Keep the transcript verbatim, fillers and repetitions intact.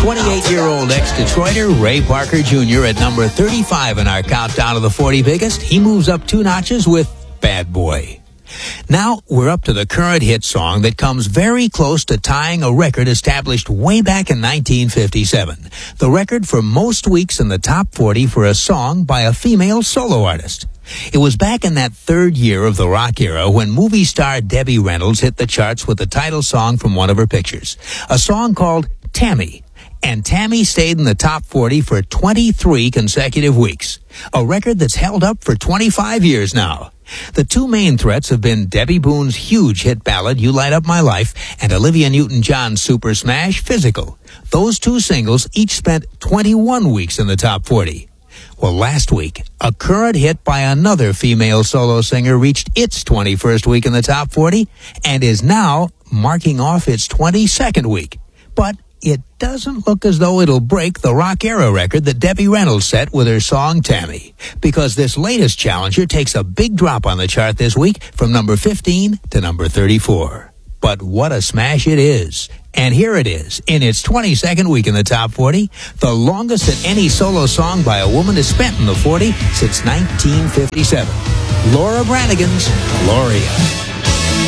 twenty-eight-year-old ex-Detroiter Ray Parker Junior at number thirty-five in our countdown of the forty biggest. He moves up two notches with Bad Boy. Now we're up to the current hit song that comes very close to tying a record established way back in nineteen fifty-seven. The record for most weeks in the top forty for a song by a female solo artist. It was back in that third year of the rock era when movie star Debbie Reynolds hit the charts with the title song from one of her pictures, a song called Tammy. And Tammy stayed in the top forty for twenty-three consecutive weeks, a record that's held up for twenty-five years now. The two main threats have been Debbie Boone's huge hit ballad, You Light Up My Life, and Olivia Newton-John's super smash, Physical. Those two singles each spent twenty-one weeks in the top forty. Well, last week, a current hit by another female solo singer reached its twenty-first week in the top forty and is now marking off its twenty-second week. But it doesn't look as though it'll break the rock era record that Debbie Reynolds set with her song Tammy, because this latest challenger takes a big drop on the chart this week from number fifteen to number thirty-four. But what a smash it is. And here it is, in its twenty-second week in the top forty, the longest that any solo song by a woman has spent in the forty since nineteen fifty-seven. Laura Branigan's Gloria.